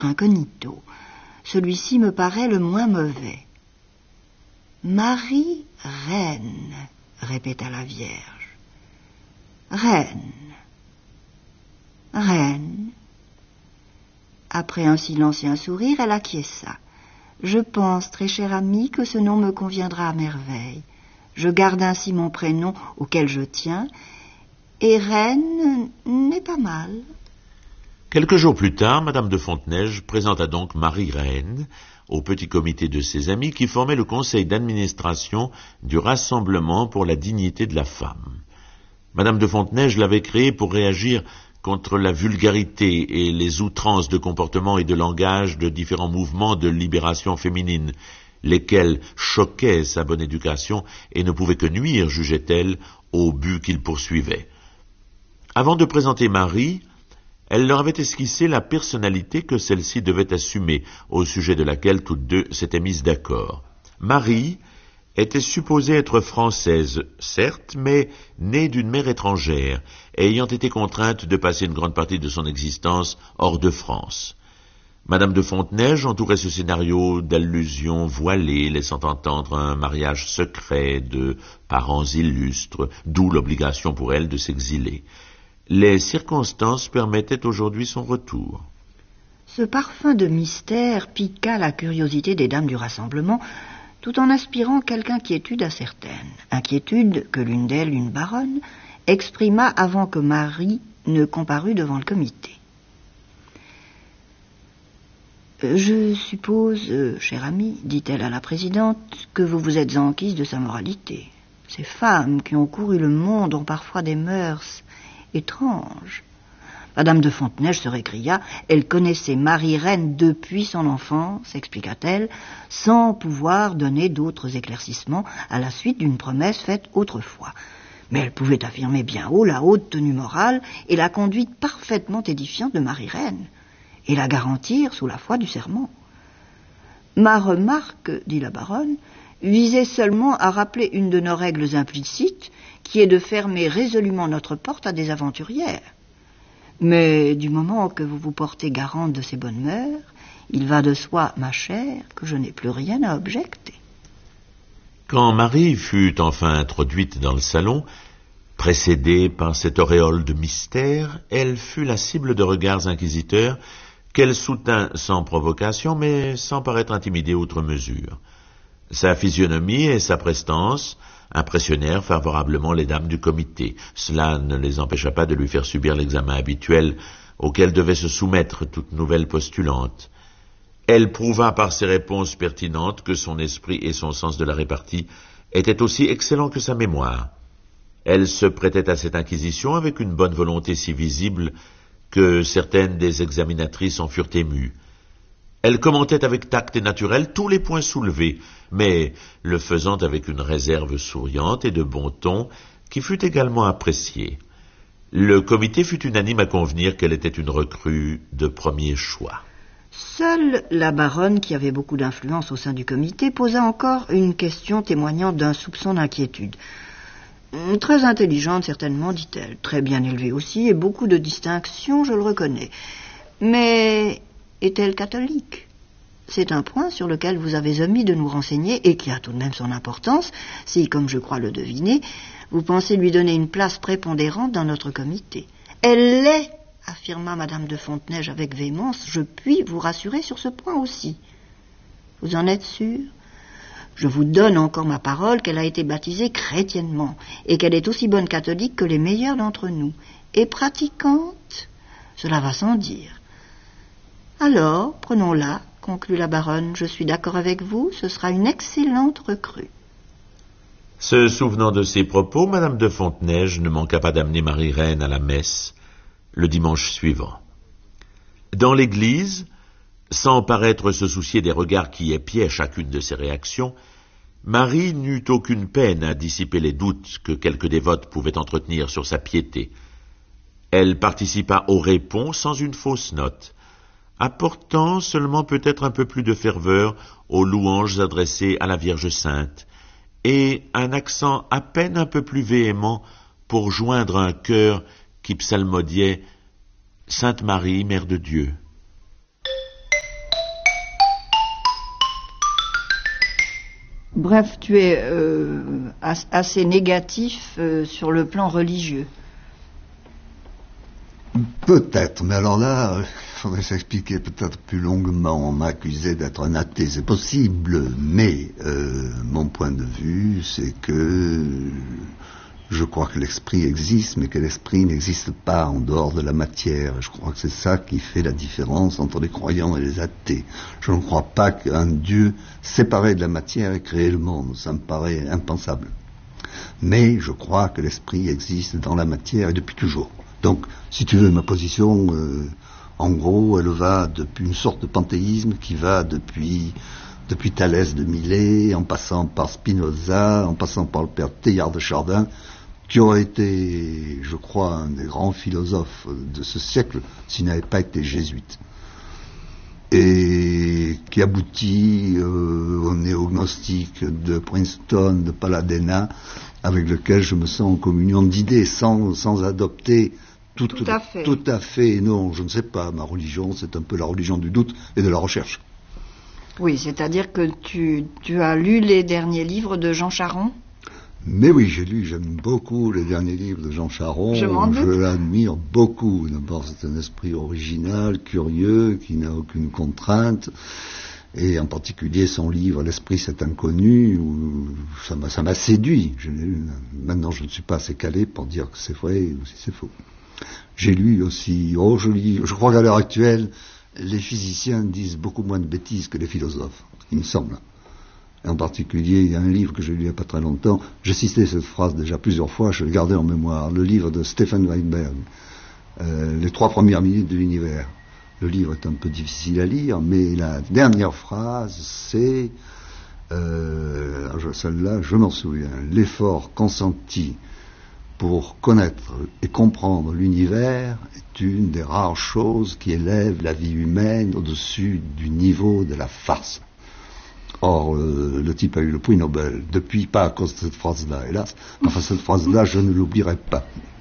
incognito. Celui-ci me paraît le moins mauvais. Marie Reine, répéta la Vierge. Reine. Reine. Après un silence et un sourire, elle acquiesça. Je pense, très cher ami, que ce nom me conviendra à merveille. Je garde ainsi mon prénom auquel je tiens, et Reine n'est pas mal. Quelques jours plus tard, Madame de Fontenay présenta donc Marie Reine au petit comité de ses amis qui formait le conseil d'administration du Rassemblement pour la dignité de la femme. Madame de Fontenay l'avait créé pour réagir contre la vulgarité et les outrances de comportement et de langage de différents mouvements de libération féminine, lesquels choquaient sa bonne éducation et ne pouvaient que nuire, jugeait-elle, au but qu'il poursuivait. Avant de présenter Marie, elle leur avait esquissé la personnalité que celle-ci devait assumer, au sujet de laquelle toutes deux s'étaient mises d'accord. Marie était supposée être française, certes, mais née d'une mère étrangère, et ayant été contrainte de passer une grande partie de son existence hors de France. Madame de Fontenay entourait ce scénario d'allusions voilées, laissant entendre un mariage secret de parents illustres, d'où l'obligation pour elle de s'exiler. Les circonstances permettaient aujourd'hui son retour. Ce parfum de mystère piqua la curiosité des dames du rassemblement, tout en aspirant quelque inquiétude incertaine. Inquiétude que l'une d'elles, une baronne, exprima avant que Marie ne comparût devant le comité. Je suppose, chère amie, dit-elle à la présidente, que vous vous êtes enquise de sa moralité. Ces femmes qui ont couru le monde ont parfois des mœurs étranges. Madame de Fontenay se récria. Elle connaissait Marie Reine depuis son enfance, expliqua-t-elle, sans pouvoir donner d'autres éclaircissements à la suite d'une promesse faite autrefois. Mais elle pouvait affirmer bien haut la haute tenue morale et la conduite parfaitement édifiante de Marie Reine, et la garantir sous la foi du serment. Ma remarque, dit la baronne, visait seulement à rappeler une de nos règles implicites, qui est de fermer résolument notre porte à des aventurières. Mais du moment que vous vous portez garante de ces bonnes mœurs, il va de soi, ma chère, que je n'ai plus rien à objecter. Quand Marie fut enfin introduite dans le salon, précédée par cette auréole de mystère, elle fut la cible de regards inquisiteurs qu'elle soutint sans provocation, mais sans paraître intimidée outre mesure. Sa physionomie et sa prestance impressionnèrent favorablement les dames du comité. Cela ne les empêcha pas de lui faire subir l'examen habituel auquel devait se soumettre toute nouvelle postulante. Elle prouva par ses réponses pertinentes que son esprit et son sens de la répartie étaient aussi excellents que sa mémoire. Elle se prêtait à cette inquisition avec une bonne volonté si visible que certaines des examinatrices en furent émues. Elle commentait avec tact et naturel tous les points soulevés, mais le faisant avec une réserve souriante et de bon ton qui fut également appréciée. Le comité fut unanime à convenir qu'elle était une recrue de premier choix. Seule la baronne, qui avait beaucoup d'influence au sein du comité, posa encore une question témoignant d'un soupçon d'inquiétude. Très intelligente, certainement, dit-elle, très bien élevée aussi, et beaucoup de distinctions, je le reconnais. Mais est-elle catholique ? C'est un point sur lequel vous avez omis de nous renseigner et qui a tout de même son importance, si, comme je crois le deviner, vous pensez lui donner une place prépondérante dans notre comité. Elle l'est, affirma Madame de Fontenay avec véhémence. Je puis vous rassurer sur ce point aussi. Vous en êtes sûr ? Je vous donne encore ma parole qu'elle a été baptisée chrétiennement et qu'elle est aussi bonne catholique que les meilleurs d'entre nous. Et pratiquante, cela va sans dire. Alors, prenons-la, conclut la baronne. Je suis d'accord avec vous, ce sera une excellente recrue. Se souvenant de ces propos, Madame de Fontenay ne manqua pas d'amener Marie Reine à la messe le dimanche suivant. Dans l'église, sans paraître se soucier des regards qui épiaient chacune de ses réactions, Marie n'eut aucune peine à dissiper les doutes que quelques dévotes pouvaient entretenir sur sa piété. Elle participa au répons sans une fausse note, apportant seulement peut-être un peu plus de ferveur aux louanges adressées à la Vierge Sainte, et un accent à peine un peu plus véhément pour joindre un chœur qui psalmodiait « Sainte Marie, Mère de Dieu ». Bref, tu es assez négatif sur le plan religieux. Peut-être, mais alors là, il faudrait s'expliquer peut-être plus longuement. On m'a accusé d'être un athée, c'est possible, mais mon point de vue, c'est que je crois que l'esprit existe, mais que l'esprit n'existe pas en dehors de la matière. Je crois que c'est ça qui fait la différence entre les croyants et les athées. Je ne crois pas qu'un Dieu séparé de la matière ait créé le monde. Ça me paraît impensable. Mais je crois que l'esprit existe dans la matière et depuis toujours. Donc, si tu veux, ma position, en gros, elle va depuis une sorte de panthéisme qui va depuis Thalès de Milet, en passant par Spinoza, en passant par le père Teilhard de Chardin, qui aurait été, je crois, un des grands philosophes de ce siècle, s'il n'avait pas été jésuite. Et qui aboutit au néognostique de Princeton, de Paladena, avec lequel je me sens en communion d'idées, sans adopter tout à fait, non, je ne sais pas, ma religion, c'est un peu la religion du doute et de la recherche. Oui, c'est-à-dire que tu as lu les derniers livres de Jean Charron ? Mais oui, j'aime beaucoup les derniers livres de Jean Charron. Je l'admire beaucoup. D'abord, c'est un esprit original, curieux, qui n'a aucune contrainte. Et en particulier son livre « L'esprit c'est inconnu », où ça m'a séduit. Maintenant, je ne suis pas assez calé pour dire que c'est vrai ou si c'est faux. J'ai lu aussi, je crois qu'à l'heure actuelle, les physiciens disent beaucoup moins de bêtises que les philosophes, il me semble. Et en particulier, il y a un livre que j'ai lu il n'y a pas très longtemps, j'ai cité cette phrase déjà plusieurs fois, je l'ai gardé en mémoire, le livre de Stefan Weinberg, Les 3 premières minutes de l'univers. Le livre est un peu difficile à lire, mais la dernière phrase, c'est, celle-là, je m'en souviens, l'effort consenti pour connaître et comprendre l'univers est une des rares choses qui élève la vie humaine au-dessus du niveau de la farce. Or, le type a eu le prix Nobel, depuis pas à cause de cette phrase-là, hélas, enfin cette phrase-là, je ne l'oublierai pas.